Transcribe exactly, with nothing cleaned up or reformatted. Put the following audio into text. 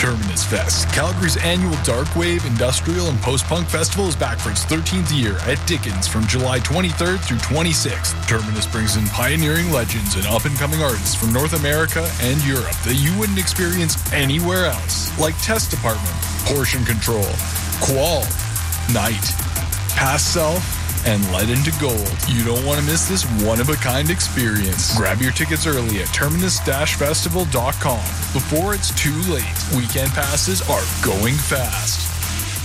Terminus Fest. Calgary's annual darkwave, industrial, and post-punk festival is back for its thirteenth year at Dickens from July twenty-third through twenty-sixth. Terminus brings in pioneering legends and up-and-coming artists from North America and Europe that you wouldn't experience anywhere else, like Test Department, Portion Control, Qual, Night, Past Self, and Led Into Gold. You don't want to miss this one-of-a-kind experience. Grab your tickets early at terminus dash festival dot com before it's too late. Weekend passes are going fast.